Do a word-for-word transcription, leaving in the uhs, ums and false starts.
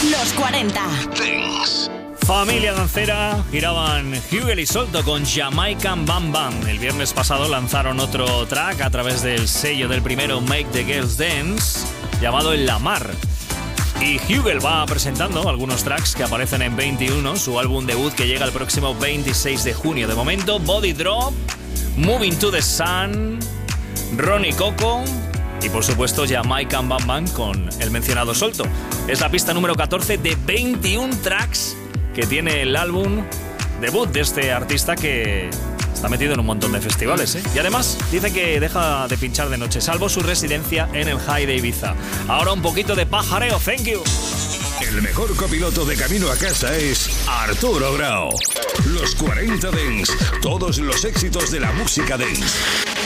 Los cuarenta. Dance. Familia dancera, giraban Hugel y Solto con Jamaican Bam Bam. El viernes pasado lanzaron otro track a través del sello del primero Make the Girls Dance, llamado El La Mar. Y Hugel va presentando algunos tracks que aparecen en veintiuno, su álbum debut que llega el próximo veintiséis de junio. De momento, Body Drop, Moving to the Sun, Ronnie Coco y por supuesto Jamaican Bam Bam con el mencionado Solto. Es la pista número catorce de veintiún tracks que tiene el álbum debut de este artista que está metido en un montón de festivales, ¿eh? Y además dice que deja de pinchar de noche, salvo su residencia en el High de Ibiza. Ahora un poquito de pajareo, thank you. El mejor copiloto de camino a casa es Arturo Grau. Los cuarenta Dance, todos los éxitos de la música dance.